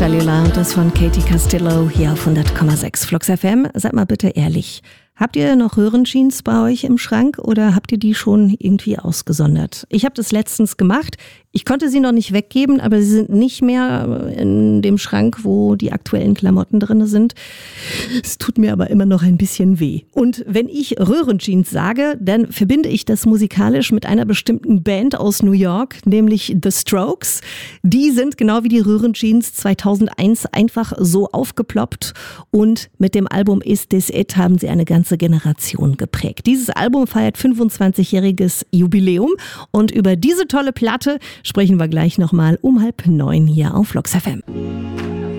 Cellular und das von Katie Castillo hier auf 100,6 Flux FM. Seid mal bitte ehrlich. Habt ihr noch Röhrenjeans bei euch im Schrank oder habt ihr die schon irgendwie ausgesondert? Ich habe das letztens gemacht. Ich konnte sie noch nicht weggeben, aber sie sind nicht mehr in dem Schrank, wo die aktuellen Klamotten drin sind. Es tut mir aber immer noch ein bisschen weh. Und wenn ich Röhrenjeans sage, dann verbinde ich das musikalisch mit einer bestimmten Band aus New York, nämlich The Strokes. Die sind genau wie die Röhrenjeans 2001 einfach so aufgeploppt und mit dem Album Is This It haben sie eine ganze Generation geprägt. Dieses Album feiert 25-jähriges Jubiläum und über diese tolle Platte sprechen wir gleich nochmal um 8:30 hier auf Flux FM.